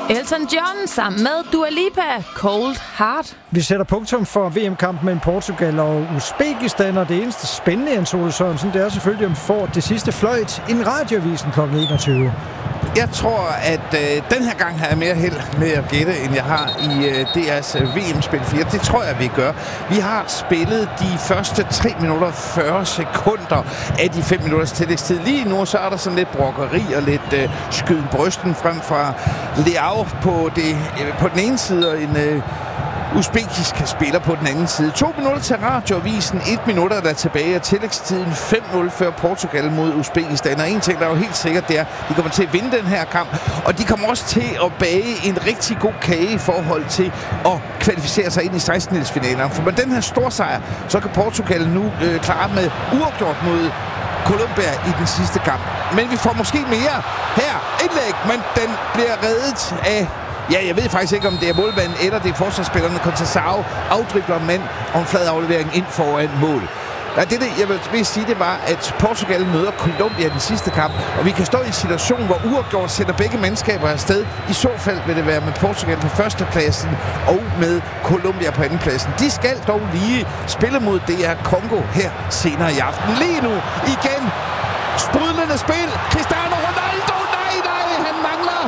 Elton John sammen med Dua Lipa, Cold Heart. Vi sætter punktum for VM-kampen mellem Portugal og Uzbekistan, og det eneste spændende, Jens Ole Sørensen, det er selvfølgelig, om får det sidste fløjt i Radioavisen kl. 21. Jeg tror, at den her gang har jeg mere held med at gætte, end jeg har i DR's VM-spil 4. Det tror jeg, vi gør. Vi har spillet de første 3 minutter 40 sekunder af de 5 minutters tillægstid. Lige nu så er der sådan lidt brokkeri og lidt skyden brysten frem fra Leao på den ene side, og en uzbekisk spiller på den anden side. 2 minutter til Radioavisen, 1 minut er der tilbage af tillægstiden. 5-0 før Portugal mod Uzbekistan. Og en ting, der er jo helt sikkert, det er, at de kommer til at vinde den her kamp. Og de kommer også til at bage en rigtig god kage i forhold til at kvalificere sig ind i 16-delsfinalerne. For med den her store sejr, så kan Portugal nu klare med uafgjort mod Colombia i den sidste kamp. Men vi får måske mere her. Indlæg, men den bliver reddet af... Ja, jeg ved faktisk ikke, om det er målmanden eller det er forsvarsspillerne. Conceição afdribler mand og en flad aflevering ind foran mål. Ja, det jeg vil sige, det var, at Portugal møder Colombia i den sidste kamp, og vi kan stå i en situation, hvor uafgjort sætter begge mandskaber afsted. I så fald vil det være med Portugal på førstepladsen og med Colombia på andenpladsen. De skal dog lige spille mod DR Congo her senere i aften. Lige nu igen sprudlende spil. Cristiano Ronaldo, nej, han mangler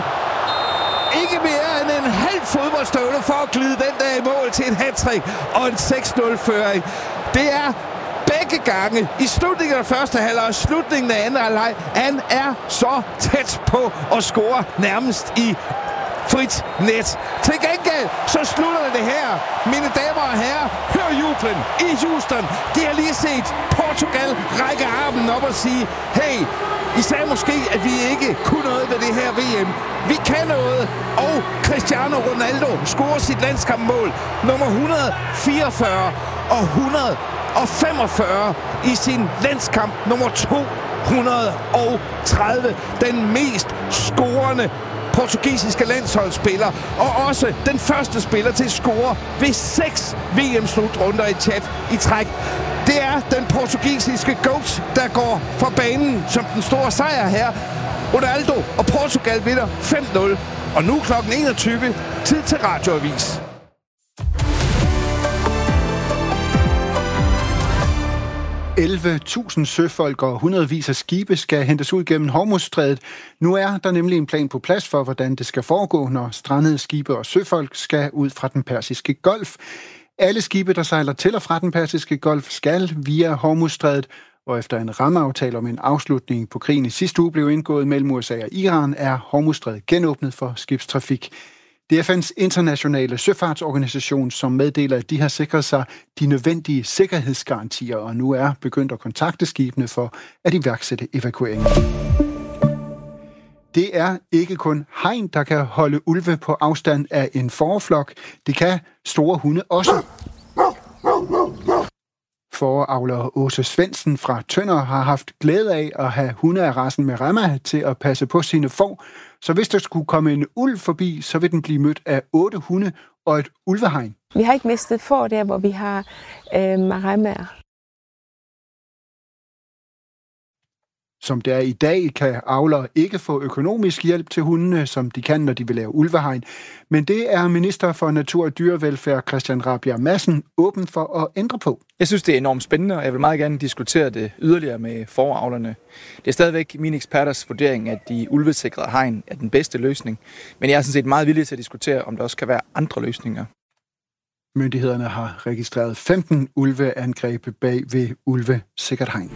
ikke mere end en halv fodboldstøvle for at glide den der i mål til en hattrick og en 6-0-føring. Det er begge gange i slutningen af første halvleg og slutningen af anden halvleg. Han er så tæt på at score nærmest i frit net. Til gengæld så slutter det her. Mine damer og herrer, hør jublen i Houston. De har lige set Portugal række armen op og sige, hey, I sagde måske, at vi ikke kunne noget ved det her VM. Vi kan noget, og Cristiano Ronaldo scorer sit landskampmål nummer 144 og 145 i sin landskamp nummer 230. Den mest scorende portugisiske landsholdsspiller, og også den første spiller til at score ved 6 VM-slutrunder i træk. Det er den portugisiske GOAT, der går fra banen som den store sejr her. Ronaldo og Portugal vinder 5-0. Og nu kl. 21, tid til Radioavis. .000 søfolk og hundredvis af skibe skal hentes ud gennem Hormuzstrædet. Nu er der nemlig en plan på plads for, hvordan det skal foregå, når strandede skibe og søfolk skal ud fra den Persiske Golf. Alle skibe, der sejler til og fra den Persiske Golf, skal via Hormuzstrædet, og efter en rammeaftale om en afslutning på krigen i sidste uge blev indgået mellem USA og Iran, er Hormuzstrædet genåbnet for skibstrafik. Det er FN's internationale søfartsorganisation, som meddeler, at de har sikret sig de nødvendige sikkerhedsgarantier, og nu er begyndt at kontakte skibene for at iværksætte evakueringen. Det er ikke kun hegn, der kan holde ulve på afstand af en fåreflok. Det kan store hunde også. Fåreavler Åse Svendsen fra Tønder har haft glæde af at have hunde af racen Merama til at passe på sine får. Så hvis der skulle komme en ulv forbi, så vil den blive mødt af 8 hunde og et ulvehegn. Vi har ikke mistet får der, hvor vi har Meramaer. Som det er i dag, kan avlere ikke få økonomisk hjælp til hundene, som de kan, når de vil lave ulvehegn. Men det er minister for Natur og Dyrevelfærd, Christian Rabjerg Madsen, åben for at ændre på. Jeg synes, det er enormt spændende, og jeg vil meget gerne diskutere det yderligere med fåreavlerne. Det er stadigvæk mine eksperters vurdering, at de ulvesikrede hegn er den bedste løsning. Men jeg er sådan set meget villig til at diskutere, om der også kan være andre løsninger. Myndighederne har registreret 15 ulveangreb bag ved ulvesikkert hegn.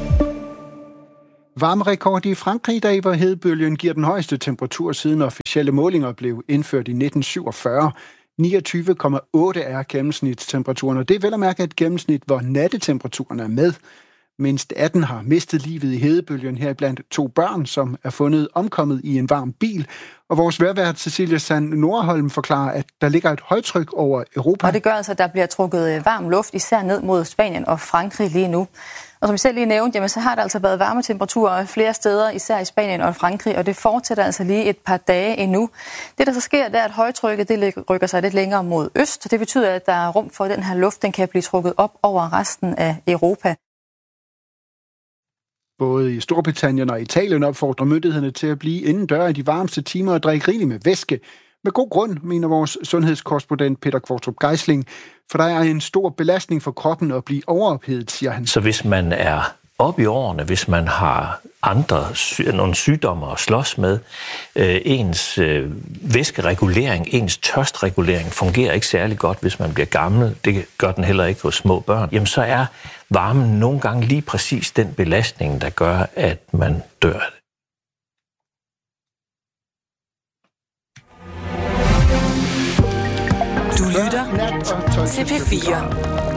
Varmerekord i Frankrig i dag, hvor hedebølgen giver den højeste temperatur siden officielle målinger blev indført i 1947. 29,8 er gennemsnitstemperaturen, og det er vel at mærke et gennemsnit, hvor nattetemperaturen er med. Mindst 18 har mistet livet i hedebølgen, heriblandt 2 børn, som er fundet omkommet i en varm bil. Og vores vejrvært Cecilie Sand Nordholm forklarer, at der ligger et højtryk over Europa. Og det gør altså, at der bliver trukket varm luft, især ned mod Spanien og Frankrig lige nu. Og som jeg selv lige nævnte, jamen, så har der altså været varme temperaturer flere steder, især i Spanien og Frankrig, og det fortsætter altså lige et par dage endnu. Det, der så sker, det er, at højtrykket det rykker sig lidt længere mod øst, og det betyder, at der er rum for, at den her luft den kan blive trukket op over resten af Europa. Både i Storbritannien og Italien opfordrer myndighederne til at blive indendør i de varmeste timer og drikke rigeligt med væske. Med god grund, mener vores sundhedskorrespondent Peter Kvartrup Geisling, for der er en stor belastning for kroppen at blive overophedet, siger han. Så hvis man er op i årene, hvis man har nogle sygdomme at slås med, ens væskeregulering, ens tørstregulering fungerer ikke særlig godt, hvis man bliver gammel. Det gør den heller ikke hos små børn. Jamen så er varmen nogle gange lige præcis den belastning, der gør, at man dør af det. Du lytter til P4.